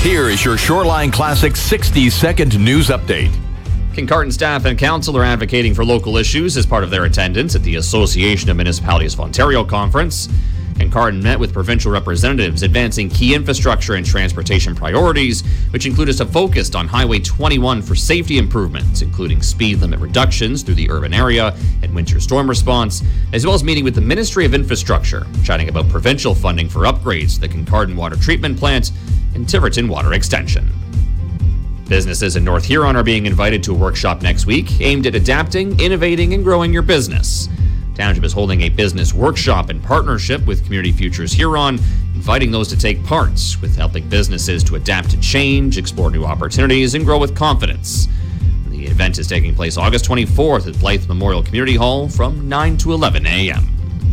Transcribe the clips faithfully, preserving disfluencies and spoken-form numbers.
Here is your Shoreline Classic sixty-second news update. Kincardine staff and council are advocating for local issues as part of their attendance at the Association of Municipalities of Ontario conference. Kincardine met with provincial representatives advancing key infrastructure and transportation priorities, which included a focus on Highway twenty-one for safety improvements, including speed limit reductions through the urban area and winter storm response, as well as meeting with the Ministry of Infrastructure, chatting about provincial funding for upgrades to the Kincardine Water Treatment Plant and Tiverton Water Extension. Businesses in North Huron are being invited to a workshop next week aimed at adapting, innovating, and growing your business. Township is holding a business workshop in partnership with Community Futures Huron, inviting those to take part, with helping businesses to adapt to change, explore new opportunities, and grow with confidence. The event is taking place August twenty-fourth at Blythe Memorial Community Hall from nine to eleven a.m.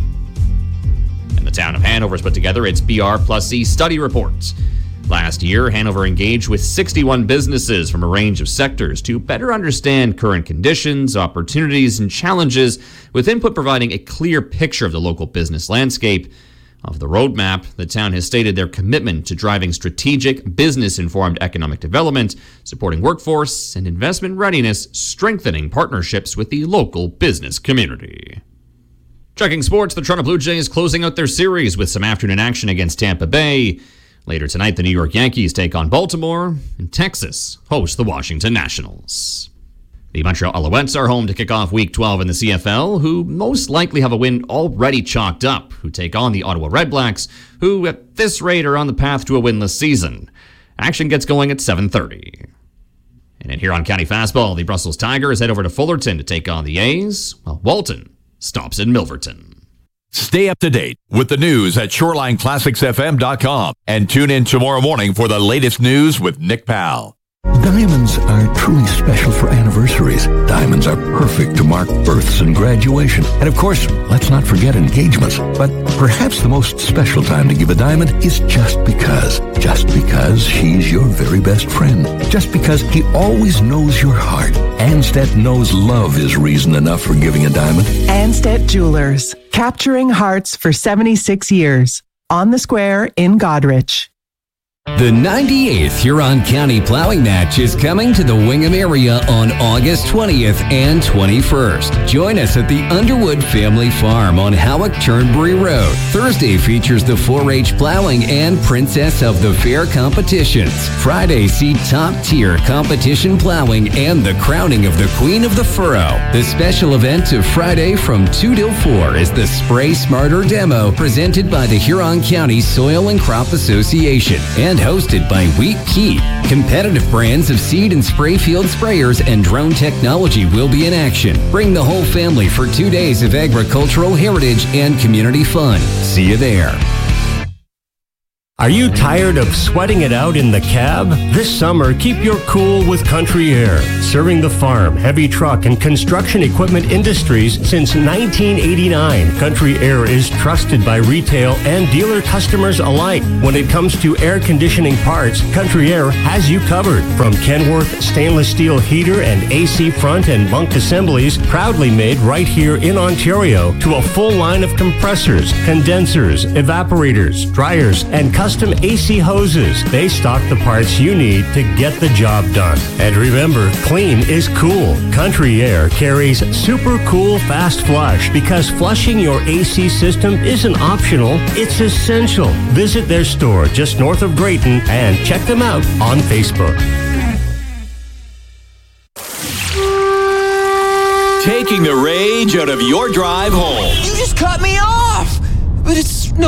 And the town of Hanover has put together its B R plus E study report. Last year, Hanover engaged with sixty-one businesses from a range of sectors to better understand current conditions, opportunities, and challenges, with input providing a clear picture of the local business landscape. Of the roadmap, the town has stated their commitment to driving strategic, business-informed economic development, supporting workforce and investment readiness, strengthening partnerships with the local business community. Checking sports, the Toronto Blue Jays closing out their series with some afternoon action against Tampa Bay. Later tonight, the New York Yankees take on Baltimore, and Texas hosts the Washington Nationals. The Montreal Alouettes are home to kick off Week twelve in the C F L, who most likely have a win already chalked up, who take on the Ottawa Redblacks, who at this rate are on the path to a winless season. Action gets going at seven thirty. And in Huron County Fastball, the Brussels Tigers head over to Fullerton to take on the A's, while Walton stops in Milverton. Stay up to date with the news at shoreline classics f m dot com and tune in tomorrow morning for the latest news with Nick Powell. Diamonds are truly special for anniversaries. Diamonds are perfect to mark births and graduation. And of course, let's not forget engagements. But perhaps the most special time to give a diamond is just because. Just because she's your very best friend. Just because he always knows your heart. Anstet knows love is reason enough for giving a diamond. Anstet Jewelers. Capturing hearts for seventy-six years. On the Square in Godrich. The ninety-eighth Huron County Plowing Match is coming to the Wingham area on August twentieth and twenty-first. Join us at the Underwood Family Farm on Howick-Turnberry Road. Thursday features the four H Plowing and Princess of the Fair competitions. Friday, see top-tier competition plowing and the crowning of the Queen of the Furrow. The special event of Friday from two till four is the Spray Smarter demo presented by the Huron County Soil and Crop Association and hosted by Wheat Key. Competitive brands of seed and spray field sprayers and drone technology will be in action. Bring the whole family for two days of agricultural heritage and community fun. See you there. Are you tired of sweating it out in the cab? This summer, keep your cool with Country Air. Serving the farm, heavy truck, and construction equipment industries since nineteen eighty-nine, Country Air is trusted by retail and dealer customers alike. When it comes to air conditioning parts, Country Air has you covered. From Kenworth stainless steel heater and A C front and bunk assemblies, proudly made right here in Ontario, to a full line of compressors, condensers, evaporators, dryers, and custom Custom A C hoses. They stock the parts you need to get the job done. And remember, clean is cool. Country Air carries Super Cool Fast Flush because flushing your A C system isn't optional, it's essential. Visit their store just north of Grayton and check them out on Facebook. Taking the rage out of your drive home. You just cut me off! But it's no